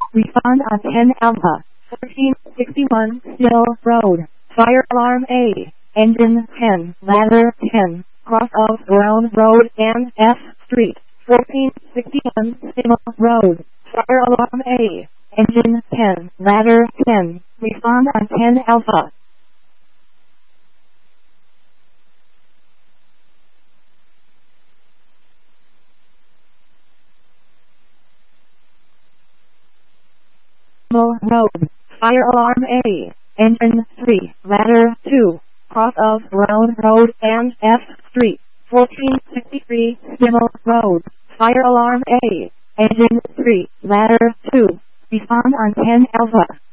Respond on 10 Alpha. 1461 Still Road. Fire alarm A. Engine 10. Ladder 10. Cross of Brown Road and F Street. 1461 Still Road. Fire alarm A. Engine 10. Ladder 10. Respond on 10 Alpha. Road. Fire alarm A. Engine 3. Ladder 2. Cross of Brown Road and F Street. 1463 Stimmel Road. Fire alarm A. Engine 3. Ladder 2. Respond on 10 Alpha.